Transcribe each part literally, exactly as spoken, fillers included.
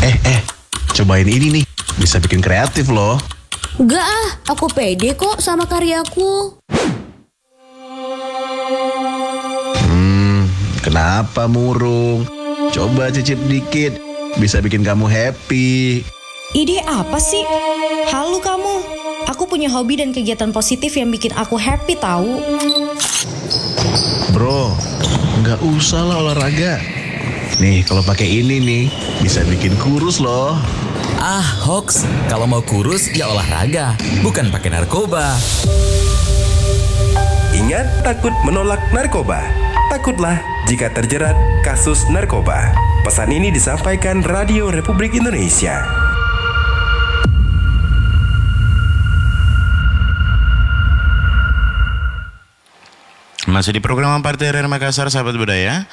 Eh, eh, cobain ini nih. Bisa bikin kreatif loh. Enggak ah, aku pede kok sama karyaku. Hmm, kenapa murung? Coba cicip dikit. Bisa bikin kamu happy. Ide apa sih? Halo kamu. Aku punya hobi dan kegiatan positif yang bikin aku happy tahu. Bro, nggak usah lah olahraga. Nih, kalau pakai ini nih, bisa bikin kurus loh. Ah, hoax. Kalau mau kurus, ya olahraga. Bukan pakai narkoba. Ingat, takut menolak narkoba. Takutlah jika terjerat kasus narkoba. Pesan ini disampaikan Radio Republik Indonesia. Masih di program Partai R R Makassar, sahabat budaya.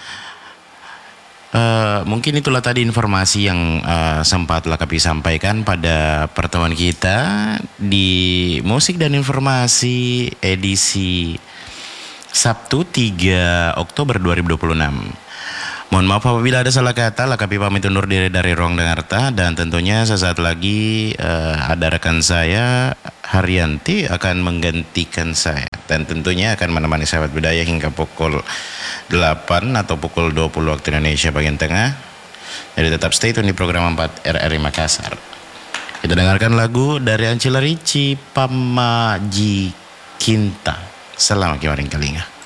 Uh, mungkin itulah tadi informasi yang uh, sempat Lakapi sampaikan pada pertemuan kita di Musik dan Informasi edisi Sabtu tiga Oktober dua ribu dua puluh enam. Mohon maaf apabila ada salah kata. Lakapi pamit undur diri dari Ruang Dengarta, dan tentunya sesaat lagi uh, ada rekan saya Haryanti akan menggantikan saya, dan tentunya akan menemani sahabat budaya hingga pukul delapan atau pukul dua puluh waktu Indonesia bagian tengah. Jadi tetap stay tune di program empat R R I Makassar. Kita dengarkan lagu dari Ancila Ricci, Pamaji Kinta. Selamat kemarin kalinga.